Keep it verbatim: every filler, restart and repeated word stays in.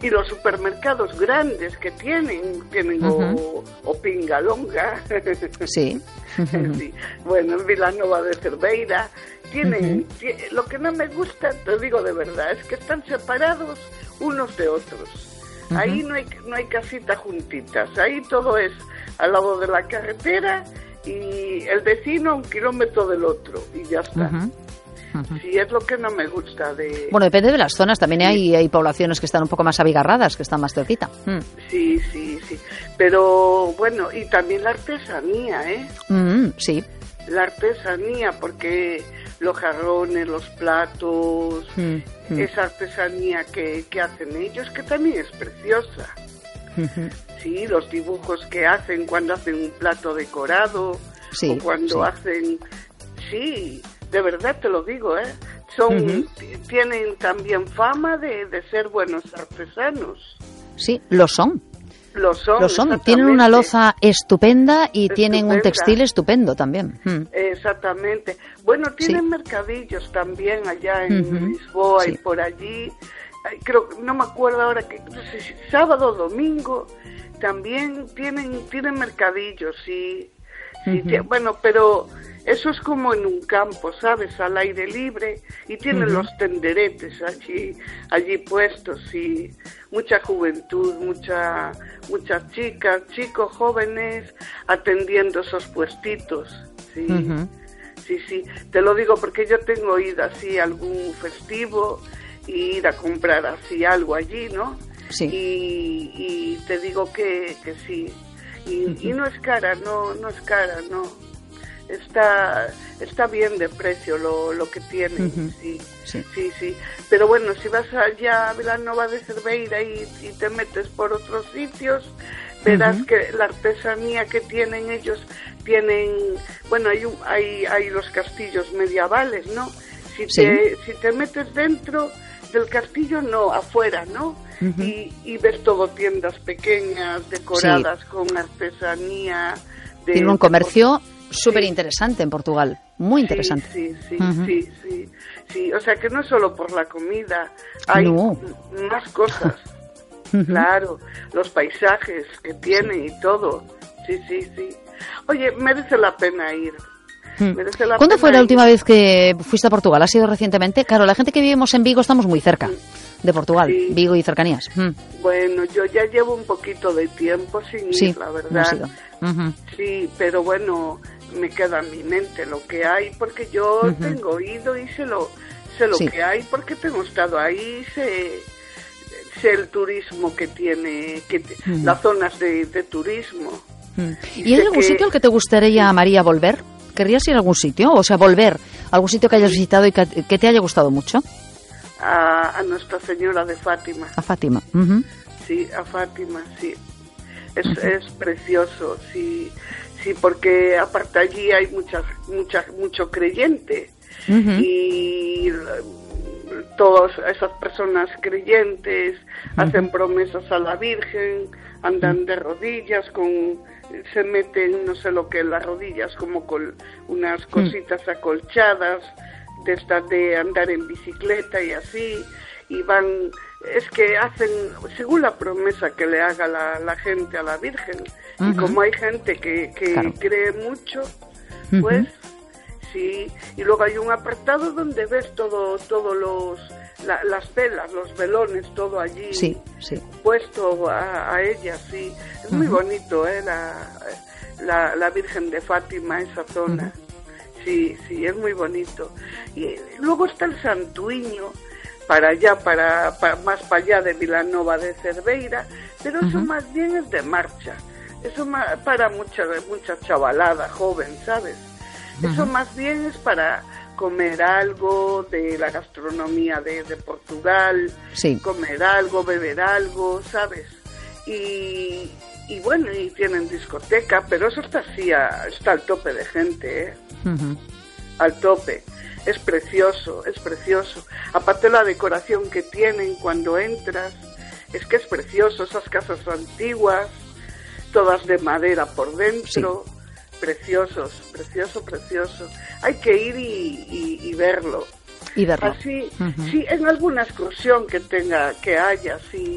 y los supermercados grandes que tienen, tienen uh-huh. o, o Pingalonga. Sí. Uh-huh. Sí. Bueno, en Vilanova de Cerveira tienen, uh-huh. t- lo que no me gusta, te digo de verdad, es que están separados unos de otros. Uh-huh. Ahí no hay, no hay casitas juntitas, ahí todo es al lado de la carretera y el vecino a un kilómetro del otro y ya está. Uh-huh. Uh-huh. Sí, es lo que no me gusta de... Bueno, depende de las zonas, también sí. hay, hay poblaciones que están un poco más abigarradas, que están más cerquita. Mm. Sí, sí, sí, pero bueno, y también la artesanía, ¿eh? Mm, sí. La artesanía, porque los jarrones, los platos, mm, mm. esa artesanía que, que hacen ellos, que también es preciosa. Uh-huh. Sí, los dibujos que hacen cuando hacen un plato decorado, sí, o cuando sí. hacen... Sí, de verdad te lo digo, ¿eh? Son, uh-huh. t- tienen también fama de, de ser buenos artesanos. Sí, lo son. Lo son, lo son. Tienen una loza estupenda y estupenda. Tienen un textil estupendo también. Mm. Exactamente. Bueno, tienen sí. mercadillos también allá en uh-huh. Lisboa sí. y por allí. Creo, no me acuerdo ahora, que no sé si sábado o domingo también tienen tienen mercadillos, sí. sí uh-huh. t- bueno, pero... Eso es como en un campo, ¿sabes? Al aire libre, y tienen uh-huh. los tenderetes allí, allí puestos, y mucha juventud, mucha, muchas chicas, chicos jóvenes atendiendo esos puestitos, sí, uh-huh. sí, sí. Te lo digo porque yo tengo ido así a algún festivo y ir a comprar así algo allí, ¿no? Sí. Y, y te digo que, que sí. Y, uh-huh. y no es cara, no, no es cara, no. Está está bien de precio lo, lo que tienen, uh-huh. sí, sí, sí, sí. Pero bueno, si vas allá a Vilanova de Cerveira y, y te metes por otros sitios, verás uh-huh. que la artesanía que tienen ellos, tienen, bueno, hay un, hay, hay los castillos medievales, ¿no? Si sí. te si te metes dentro del castillo, no, afuera, ¿no? Uh-huh. Y, y ves todo tiendas pequeñas, decoradas sí. con artesanía. De, Tiene un comercio súper interesante en Portugal, muy interesante. Sí, sí, sí, uh-huh. sí, sí, sí, o sea que no solo por la comida, hay no. más cosas, uh-huh. claro, los paisajes que tienen sí. y todo, sí, sí, sí. Oye, merece la pena ir. Merece la ¿Cuándo pena fue la ir? última vez que fuiste a Portugal? ¿Ha sido recientemente? Claro, la gente que vivimos en Vigo estamos muy cerca de Portugal, sí. Vigo y cercanías. Mm. Bueno, yo ya llevo un poquito de tiempo sin sí, ir, la verdad. No uh-huh. Sí, pero bueno, me queda en mi mente lo que hay, porque yo uh-huh. tengo oído y sé lo, sé lo sí. que hay, porque tengo estado ahí, sé, sé el turismo que tiene, que te, uh-huh. las zonas de, de turismo. Uh-huh. ¿Y, ¿Y hay algún que... sitio al que te gustaría, María, volver? ¿Querrías ir a algún sitio? O sea, volver a algún sitio que hayas visitado y que, que te haya gustado mucho. A, a Nuestra Señora de Fátima. A Fátima. Uh-huh. Sí, a Fátima, sí. Es, uh-huh. es precioso, sí, sí, porque aparte allí hay muchas, muchas, mucho creyente. Uh-huh. Y todas esas personas creyentes uh-huh. hacen promesas a la Virgen, andan uh-huh. de rodillas con... se meten, no sé lo que en las rodillas, como con unas cositas mm. acolchadas, de estas de andar en bicicleta y así, y van, es que hacen, según la promesa que le haga la, la gente a la Virgen, uh-huh. y como hay gente que, que claro. cree mucho, pues, uh-huh. sí, y luego hay un apartado donde ves todo, todos los, la, las velas, los velones, todo allí, sí, sí. puesto a, a ella, sí, es uh-huh. muy bonito, eh, la, la, la Virgen de Fátima, esa zona, uh-huh. sí, sí, es muy bonito. Y luego está el Santuiño, para allá, para, para más para allá de Vilanova de Cerveira, pero eso uh-huh. más bien es de marcha, eso más, para mucha, mucha chavalada joven, ¿sabes? Uh-huh. Eso más bien es para comer algo de la gastronomía de, de Portugal, sí. comer algo, beber algo, ¿sabes? Y, y bueno, y tienen discoteca, pero eso está así, a, está al tope de gente, ¿eh? Uh-huh. Al tope. Es precioso, es precioso. Aparte la decoración que tienen cuando entras, es que es precioso, esas casas antiguas, todas de madera por dentro, sí. preciosos, precioso, precioso. Hay que ir y, y, y verlo. Y verlo. Así, uh-huh. sí, en alguna excursión que tenga, que haya, sí.